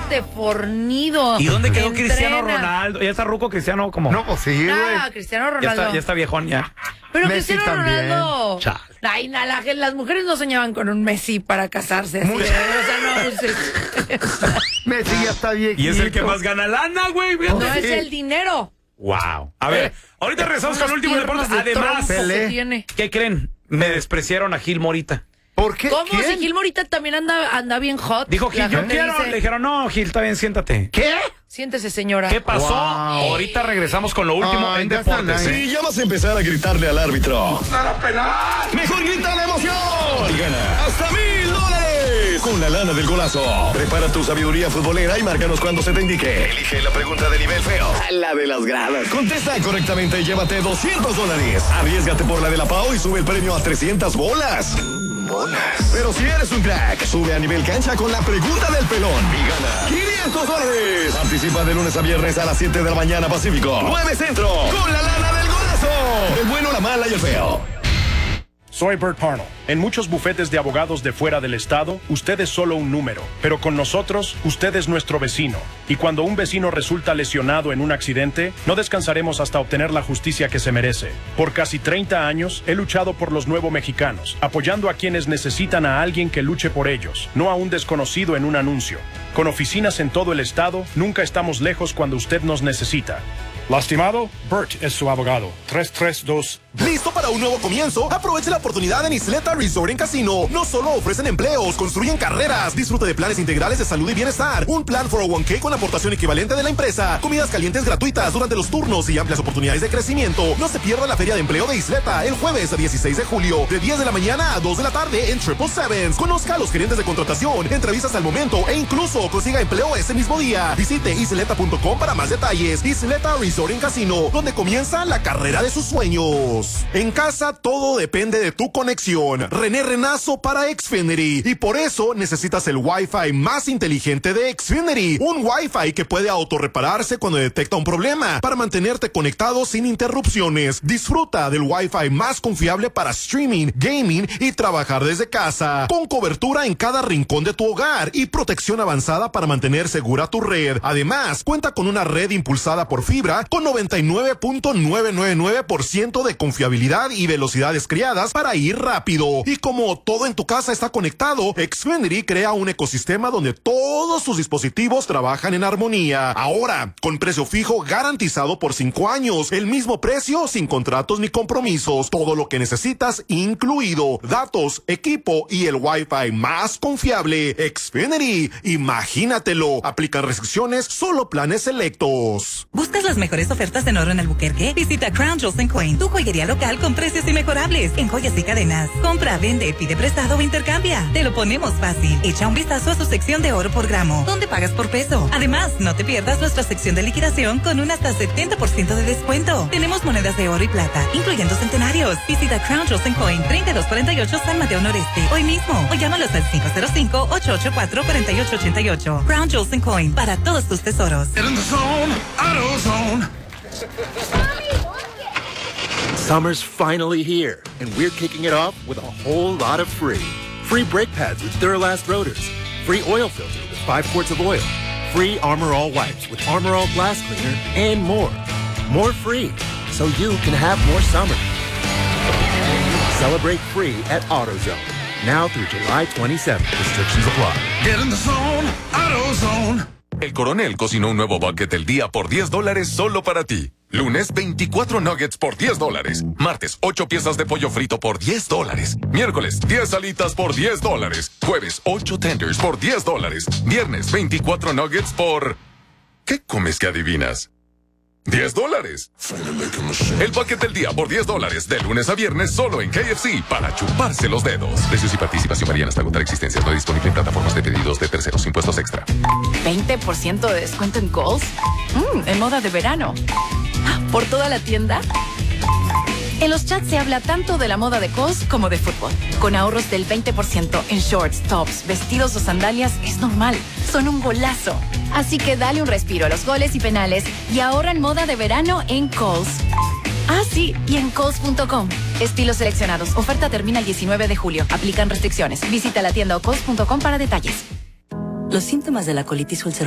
este fornido. ¿Y dónde quedó Entrena. Cristiano Ronaldo? ¿Ya está ruco Cristiano como? No, pues sí, güey. Cristiano Ronaldo. Ya está viejón ya. Pero Messi Cristiano también. Ronaldo. Chale. Ay, las mujeres no soñaban con un Messi para casarse. Así, o sea, no, pues, Messi ya está viejito. Y es el que más gana lana, güey. no es el dinero. Wow. A ver, ahorita regresamos con el último deporte. Además, Pelé. ¿qué creen? Me despreciaron a Gil Morita. ¿Por qué? ¿Cómo? ¿Quién? Si Gil Morita también anda bien hot. Dijo Gil, La yo gente quiero. dice, Le dijeron, no, Gil, está bien, siéntate. ¿Qué? siéntese, señora. ¿Qué pasó? Wow. Ahorita regresamos con lo último en ya está deportes. nice. Si ya vas a empezar a gritarle al árbitro, ¡Nada penal! mejor grita la emoción y gana hasta $1,000 con la lana del golazo. Prepara tu sabiduría futbolera y márcanos cuando se te indique. Elige la pregunta de nivel feo, la de las gradas. Contesta correctamente y llévate $200. Arriésgate por la de la Pau y sube el premio a 300 bolas. Pero si eres un crack, sube a nivel cancha con la pregunta del pelón y gana $500. Participa de lunes a viernes a las 7 de la mañana Pacífico, 9 Centro, con la lana del golazo. El bueno, la mala y el feo. Soy Bert Parnell. En muchos bufetes de abogados de fuera del estado, usted es solo un número. Pero con nosotros, usted es nuestro vecino. Y cuando un vecino resulta lesionado en un accidente, no descansaremos hasta obtener la justicia que se merece. Por casi 30 años, he luchado por los nuevos mexicanos, apoyando a quienes necesitan a alguien que luche por ellos, no a un desconocido en un anuncio. Con oficinas en todo el estado, nunca estamos lejos cuando usted nos necesita. Lastimado, Bert es su abogado. 332. ¿Listo para un nuevo comienzo? Aproveche la oportunidad en Isleta Resort and Casino. No solo ofrecen empleos, construyen carreras. Disfrute de planes integrales de salud y bienestar. Un plan 401k con aportación equivalente de la empresa. Comidas calientes gratuitas durante los turnos y amplias oportunidades de crecimiento. No se pierda la Feria de Empleo de Isleta el jueves 16 de julio, de 10 de la mañana a 2 de la tarde en Triple Sevens. Conozca a los gerentes de contratación, entrevistas al momento e incluso consiga empleo ese mismo día. Visite isleta.com para más detalles. Isleta Resort and Casino, donde comienza la carrera de sus sueños. En casa todo depende de tu conexión. René Renazo para Xfinity. Y por eso necesitas el Wi-Fi más inteligente de Xfinity. Un Wi-Fi que puede autorrepararse cuando detecta un problema, para mantenerte conectado sin interrupciones. Disfruta del Wi-Fi más confiable para streaming, gaming y trabajar desde casa. Con cobertura en cada rincón de tu hogar y protección avanzada para mantener segura tu red. Además, cuenta con una red impulsada por fibra con 99.999% de confiabilidad y velocidades criadas para ir rápido. Y como todo en tu casa está conectado, Xfinity crea un ecosistema donde todos sus dispositivos trabajan en armonía. Ahora, con precio fijo garantizado por 5 años. El mismo precio sin contratos ni compromisos. Todo lo que necesitas incluido. Datos, equipo y el Wi-Fi más confiable. Xfinity, imagínatelo. Aplican restricciones, solo planes selectos. ¿Buscas las mejores ofertas en oro en Albuquerque? Visita Crown Jewels & Coin, tu joyería local con precios inmejorables en joyas y cadenas. Compra, vende, pide prestado o intercambia. Te lo ponemos fácil. Echa un vistazo a su sección de oro por gramo, donde pagas por peso. Además, no te pierdas nuestra sección de liquidación con un hasta 70% de descuento. Tenemos monedas de oro y plata, incluyendo centenarios. Visita Crown Jewels & Coin, 3248 San Mateo Noreste, hoy mismo. O llámalos al 505-884-4888. Crown Jewels & Coin, para todos tus tesoros. Get in the zone, AutoZone. Summer's finally here, and we're kicking it off with a whole lot of free. Free brake pads with Duralast rotors. Free oil filter with 5 quarts of oil. Free Armor All wipes with Armor All glass cleaner, and more. More free, so you can have more summer. Celebrate free at AutoZone. Now through July 27th. Restrictions apply. Get in the zone, AutoZone. El Coronel cocinó un nuevo bucket del día por $10 solo para ti. Lunes, 24 nuggets por $10. Martes, 8 piezas de pollo frito por $10. Miércoles, 10 alitas por $10. Jueves, 8 tenders por $10. Viernes, 24 nuggets por... ¿Qué comes que adivinas? $10. El paquete del día por $10, de lunes a viernes solo en KFC, para chuparse los dedos. Precios y participación varían hasta agotar existencias. No disponible en plataformas de pedidos de terceros. Impuestos extra. 20% de descuento en Kohl's. En moda de verano. ¿Por toda la tienda? En los chats se habla tanto de la moda de Kohl's como de fútbol. Con ahorros del 20% en shorts, tops, vestidos o sandalias es normal. Son un golazo. Así que dale un respiro a los goles y penales y ahorra en moda de verano en Kohl's. Ah, sí, y en Kohl's.com. Estilos seleccionados. Oferta termina el 19 de julio. Aplican restricciones. Visita la tienda o Kohl's.com para detalles. Los síntomas de la colitis ulcerosa